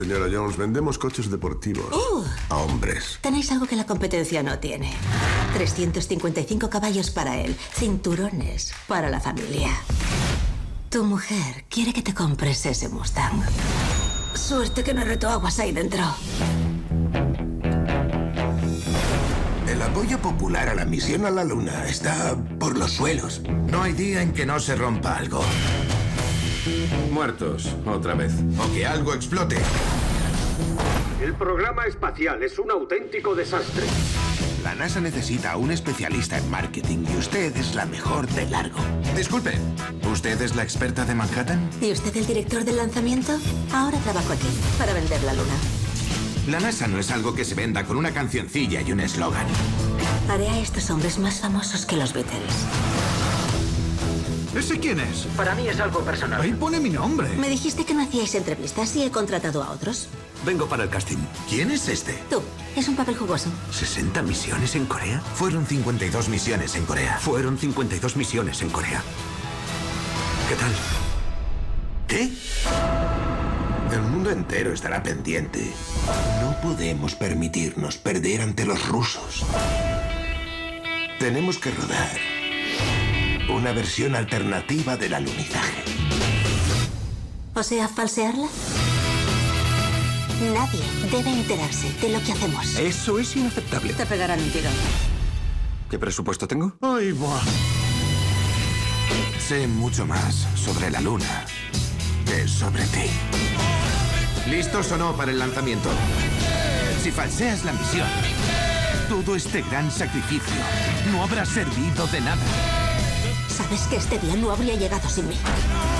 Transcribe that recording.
Señora Jones, vendemos coches deportivos a hombres. Tenéis algo que la competencia no tiene. 355 caballos para él, cinturones para la familia. Tu mujer quiere que te compres ese Mustang. Suerte que no reto aguas ahí dentro. El apoyo popular a la misión a la Luna está por los suelos. No hay día en que no se rompa algo. Muertos, otra vez. O que algo explote. El programa espacial es un auténtico desastre. La NASA necesita a un especialista en marketing y usted es la mejor de largo. Disculpe, ¿usted es la experta de Manhattan? ¿Y usted el director del lanzamiento? Ahora trabajo aquí, para vender la luna. La NASA no es algo que se venda con una cancioncilla y un eslogan. Haré a estos hombres más famosos que los Beatles. ¿Ese quién es? Para mí es algo personal. Ahí pone mi nombre. Me dijiste que no hacíais entrevistas y he contratado a otros. Vengo para el casting. ¿Quién es este? Tú, es un papel jugoso. ¿60 misiones en Corea? Fueron 52 misiones en Corea. Fueron 52 misiones en Corea. ¿Qué tal? ¿Qué? El mundo entero estará pendiente. No podemos permitirnos perder ante los rusos. Tenemos que rodar una versión alternativa del alunizaje. O sea, falsearla. Nadie debe enterarse de lo que hacemos. Eso es inaceptable. Te pegarán un tiro. ¿Qué presupuesto tengo? ¡Ay, va! Sé mucho más sobre la Luna que sobre ti. ¿Listos o no para el lanzamiento? Si falseas la misión, todo este gran sacrificio no habrá servido de nada. Sabes que este día no habría llegado sin mí.